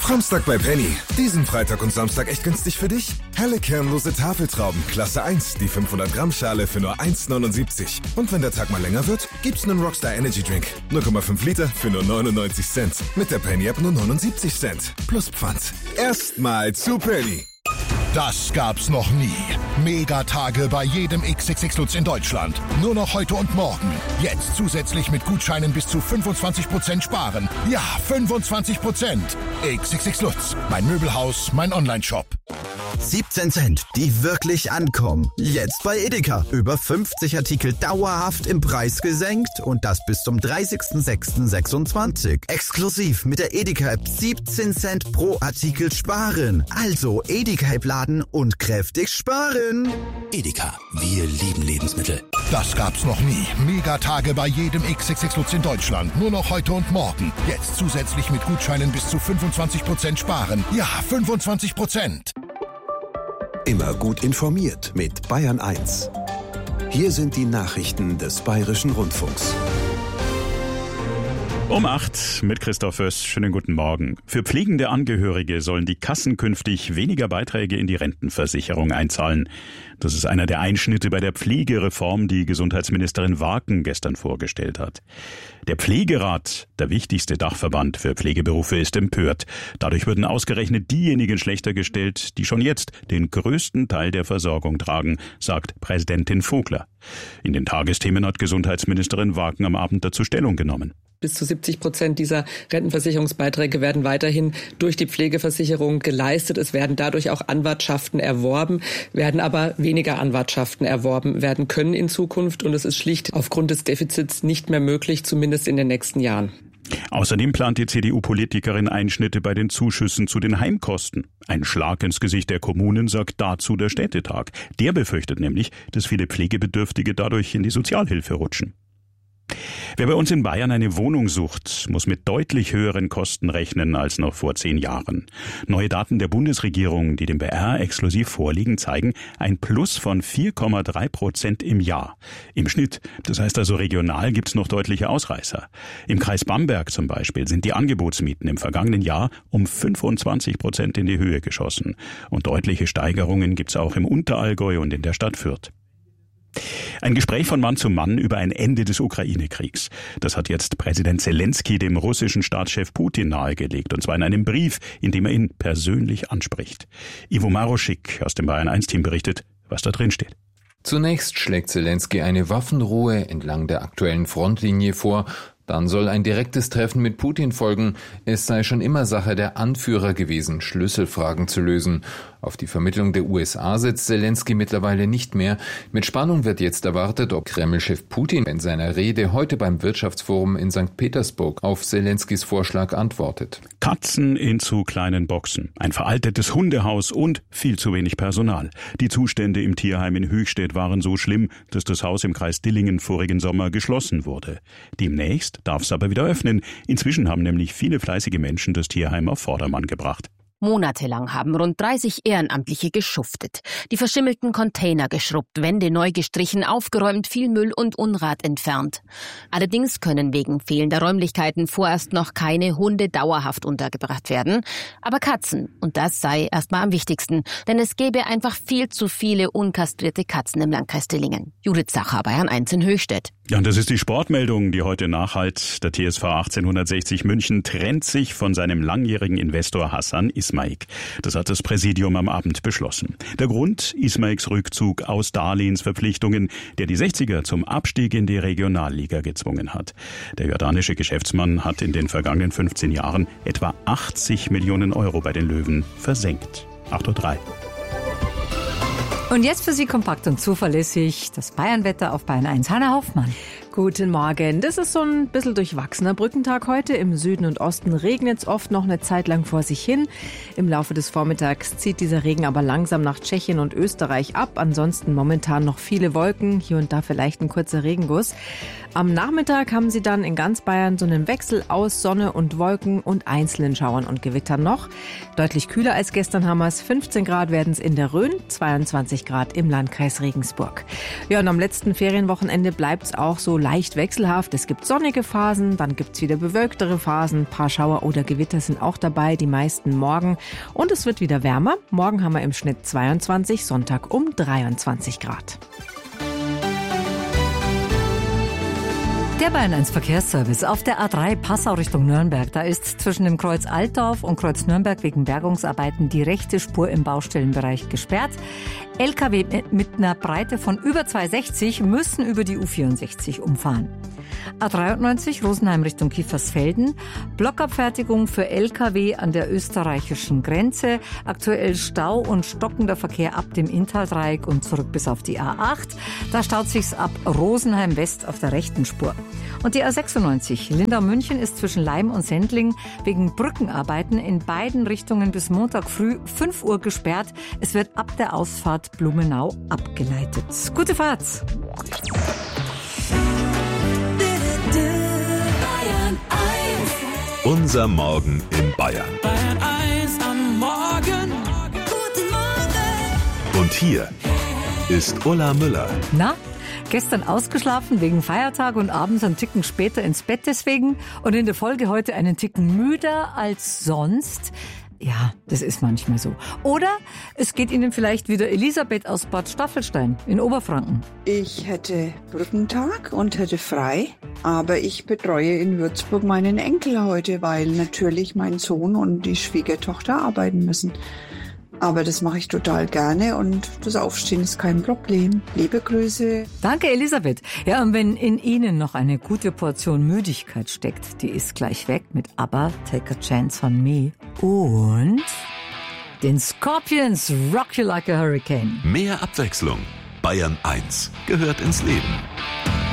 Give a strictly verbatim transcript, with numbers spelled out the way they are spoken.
Samstag bei Penny. Diesen Freitag und Samstag echt günstig für dich? Helle kernlose Tafeltrauben, Klasse eins, die fünfhundert Gramm Schale für nur eins neunundsiebzig. Und wenn der Tag mal länger wird, gibt's einen Rockstar Energy Drink. null Komma fünf Liter für nur neunundneunzig Cent. Mit der Penny App nur neunundsiebzig Cent. Plus Pfand. Erstmal zu Penny. Das gab's noch nie. Megatage bei jedem X X X Lutz in Deutschland. Nur noch heute und morgen. Jetzt zusätzlich mit Gutscheinen bis zu fünfundzwanzig Prozent sparen. Ja, fünfundzwanzig Prozent. X X X Lutz. Mein Möbelhaus, mein Onlineshop. siebzehn Cent, die wirklich ankommen. Jetzt bei Edeka. Über fünfzig Artikel dauerhaft im Preis gesenkt und das bis zum dreißigsten sechsten sechsundzwanzig. Exklusiv mit der Edeka-App siebzehn Cent pro Artikel sparen. Also Edeka-App laden und kräftig sparen. Edeka, wir lieben Lebensmittel. Das gab's noch nie. Megatage bei jedem X X X Lutz in Deutschland. Nur noch heute und morgen. Jetzt zusätzlich mit Gutscheinen bis zu fünfundzwanzig Prozent sparen. Ja, fünfundzwanzig Prozent. Immer gut informiert mit Bayern eins. Hier sind die Nachrichten des Bayerischen Rundfunks. Um acht mit Christoph Föss. Schönen guten Morgen. Für pflegende Angehörige sollen die Kassen künftig weniger Beiträge in die Rentenversicherung einzahlen. Das ist einer der Einschnitte bei der Pflegereform, die Gesundheitsministerin Waken gestern vorgestellt hat. Der Pflegerat, der wichtigste Dachverband für Pflegeberufe, ist empört. Dadurch würden ausgerechnet diejenigen schlechter gestellt, die schon jetzt den größten Teil der Versorgung tragen, sagt Präsidentin Vogler. In den Tagesthemen hat Gesundheitsministerin Waken am Abend dazu Stellung genommen. Bis zu siebzig Prozent dieser Rentenversicherungsbeiträge werden weiterhin durch die Pflegeversicherung geleistet. Es werden dadurch auch Anwartschaften erworben, werden aber weniger Anwartschaften erworben werden können in Zukunft. Und es ist schlicht aufgrund des Defizits nicht mehr möglich, zumindest in den nächsten Jahren. Außerdem plant die C D U-Politikerin Einschnitte bei den Zuschüssen zu den Heimkosten. Ein Schlag ins Gesicht der Kommunen, sagt dazu der Städtetag. Der befürchtet nämlich, dass viele Pflegebedürftige dadurch in die Sozialhilfe rutschen. Wer bei uns in Bayern eine Wohnung sucht, muss mit deutlich höheren Kosten rechnen als noch vor zehn Jahren. Neue Daten der Bundesregierung, die dem B R exklusiv vorliegen, zeigen ein Plus von vier Komma drei Prozent im Jahr. Im Schnitt, das heißt also regional, gibt's noch deutliche Ausreißer. Im Kreis Bamberg zum Beispiel sind die Angebotsmieten im vergangenen Jahr um fünfundzwanzig Prozent in die Höhe geschossen. Und deutliche Steigerungen gibt's auch im Unterallgäu und in der Stadt Fürth. Ein Gespräch von Mann zu Mann über ein Ende des Ukraine-Kriegs. Das hat jetzt Präsident Zelensky dem russischen Staatschef Putin nahegelegt, und zwar in einem Brief, in dem er ihn persönlich anspricht. Ivo Maroschik aus dem Bayern eins Team berichtet, was da drin steht. Zunächst schlägt Zelensky eine Waffenruhe entlang der aktuellen Frontlinie vor. Dann soll ein direktes Treffen mit Putin folgen. Es sei schon immer Sache der Anführer gewesen, Schlüsselfragen zu lösen. Auf die Vermittlung der U S A setzt Zelensky mittlerweile nicht mehr. Mit Spannung wird jetzt erwartet, ob Kreml-Chef Putin in seiner Rede heute beim Wirtschaftsforum in Sankt Petersburg auf Zelenskys Vorschlag antwortet. Katzen in zu kleinen Boxen, ein veraltetes Hundehaus und viel zu wenig Personal. Die Zustände im Tierheim in Höchstädt waren so schlimm, dass das Haus im Kreis Dillingen vorigen Sommer geschlossen wurde. Demnächst darf es aber wieder öffnen. Inzwischen haben nämlich viele fleißige Menschen das Tierheim auf Vordermann gebracht. Monatelang haben rund dreißig Ehrenamtliche geschuftet, die verschimmelten Container geschrubbt, Wände neu gestrichen, aufgeräumt, viel Müll und Unrat entfernt. Allerdings können wegen fehlender Räumlichkeiten vorerst noch keine Hunde dauerhaft untergebracht werden, aber Katzen, und das sei erstmal am wichtigsten, denn es gäbe einfach viel zu viele unkastrierte Katzen im Landkreis Dillingen. Judith Sacher, Bayern eins in Höchstädt. Ja, und das ist die Sportmeldung, die heute nachhallt. Der T S V achtzehnhundertsechzig München trennt sich von seinem langjährigen Investor Hassan Ismaik. Das hat das Präsidium am Abend beschlossen. Der Grund: Ismaiks Rückzug aus Darlehensverpflichtungen, der die sechziger zum Abstieg in die Regionalliga gezwungen hat. Der jordanische Geschäftsmann hat in den vergangenen fünfzehn Jahren etwa achtzig Millionen Euro bei den Löwen versenkt. acht Uhr drei. Und jetzt für Sie kompakt und zuverlässig das Bayernwetter auf Bayern eins. Hanna Hoffmann. Guten Morgen. Das ist so ein bisschen durchwachsener Brückentag heute. Im Süden und Osten regnet es oft noch eine Zeit lang vor sich hin. Im Laufe des Vormittags zieht dieser Regen aber langsam nach Tschechien und Österreich ab. Ansonsten momentan noch viele Wolken, hier und da vielleicht ein kurzer Regenguss. Am Nachmittag haben Sie dann in ganz Bayern so einen Wechsel aus Sonne und Wolken und einzelnen Schauern und Gewittern noch. Deutlich kühler als gestern haben wir es. fünfzehn Grad werden es in der Rhön, zweiundzwanzig Grad im Landkreis Regensburg. Ja, und am letzten Ferienwochenende bleibt es auch so leicht wechselhaft. Es gibt sonnige Phasen, dann gibt es wieder bewölktere Phasen. Ein paar Schauer oder Gewitter sind auch dabei, die meisten morgen. Und es wird wieder wärmer. Morgen haben wir im Schnitt zweiundzwanzig, Sonntag um dreiundzwanzig Grad. Der Bayern eins Verkehrsservice auf der A drei Passau Richtung Nürnberg. Da ist zwischen dem Kreuz Altdorf und Kreuz Nürnberg wegen Bergungsarbeiten die rechte Spur im Baustellenbereich gesperrt. L K W mit einer Breite von über zwei Komma sechzig müssen über die U vierundsechzig umfahren. A dreiundneunzig Rosenheim Richtung Kiefersfelden. Blockabfertigung für L K W an der österreichischen Grenze. Aktuell Stau und stockender Verkehr ab dem Inntal-Dreieck und zurück bis auf die A acht. Da staut sich's ab Rosenheim West auf der rechten Spur. Und die A sechsundneunzig Lindau-München ist zwischen Leim und Sendling wegen Brückenarbeiten in beiden Richtungen bis Montag früh fünf Uhr gesperrt. Es wird ab der Ausfahrt Blumenau abgeleitet. Gute Fahrt! Unser Morgen in Bayern. Bayern eins am Morgen. Guten Morgen. Und hier ist Ulla Müller. Na? Gestern ausgeschlafen wegen Feiertag und abends einen Ticken später ins Bett deswegen und in der Folge heute einen Ticken müder als sonst. Ja, das ist manchmal so. Oder es geht Ihnen vielleicht wieder Elisabeth aus Bad Staffelstein in Oberfranken. Ich hätte Brückentag und hätte frei, aber ich betreue in Würzburg meinen Enkel heute, weil natürlich mein Sohn und die Schwiegertochter arbeiten müssen. Aber das mache ich total gerne und das Aufstehen ist kein Problem. Liebe Grüße. Danke, Elisabeth. Ja, und wenn in Ihnen noch eine gute Portion Müdigkeit steckt, die ist gleich weg mit ABBA, Take a Chance on Me und den Scorpions, Rock You Like a Hurricane. Mehr Abwechslung. Bayern eins gehört ins Leben.